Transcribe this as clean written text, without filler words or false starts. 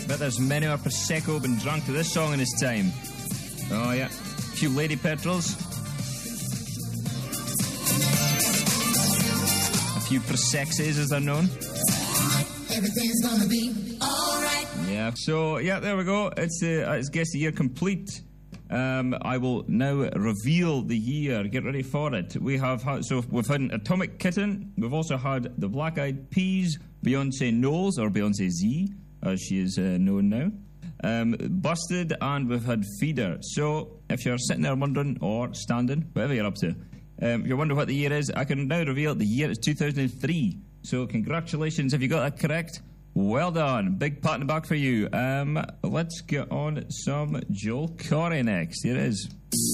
Bet there's many a Prosecco been drunk to this song in his time. Oh, yeah. A few Lady Petrels. A few Prosexes, as they're known. Everything's gonna be alright. Yeah, so, yeah, there we go. It's Guess the Year complete. I will now reveal the year. Get ready for it. We've had Atomic Kitten. We've also had the Black Eyed Peas, Beyonce Knowles, or Beyonce Z, as she is known now. Busted, and we've had Feeder. So, if you're sitting there wondering, or standing, whatever you're up to, you're wondering what the year is, I can now reveal the year is 2003. So, congratulations if you got that correct. Well done. Big pat on the back for you. Let's get on some Joel Corry next. Here it is.